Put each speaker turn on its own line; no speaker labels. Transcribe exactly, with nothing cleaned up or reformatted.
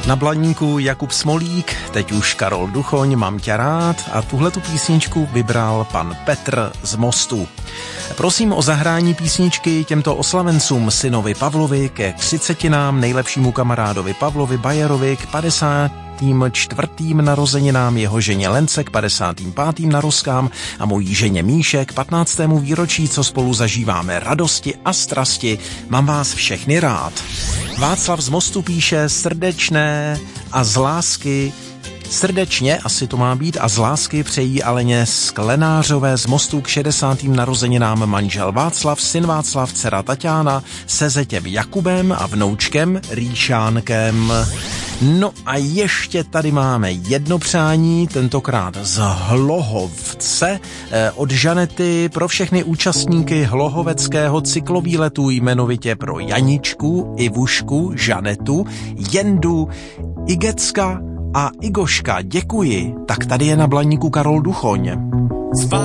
Na blaníku Jakub Smolík, teď už Karol Duchoň, Mám tě rád, a tuhletu písničku vybral pan Petr z Mostu. Prosím o zahrání písničky těmto oslavencům: synovi Pavlovi ke třicetinám, nejlepšímu kamarádovi Pavlovi Bajerovi k padesátým čtvrtým narozeninám, jeho ženě Lence k padesátým pátým narozkám a mojí ženě Míše k patnáctému výročí, co spolu zažíváme radosti a strasti. Mám vás všechny rád. Václav z Mostu píše: srdečné a z lásky, srdečně asi to má být, a z lásky přejí Aleně Sklenářové z Mostu k šedesátým narozeninám manžel Václav, syn Václav, dcera Taťána se zetěm Jakubem a vnoučkem Ríšánkem. No a ještě tady máme jedno přání, tentokrát z Hlohovce, od Žanety pro všechny účastníky hlohoveckého cyklovýletu, jmenovitě pro Janičku, Ivušku, Žanetu, Jendu, Igecka a Igoška. Děkuji. Tak tady je na blaníku Karol Duchoň.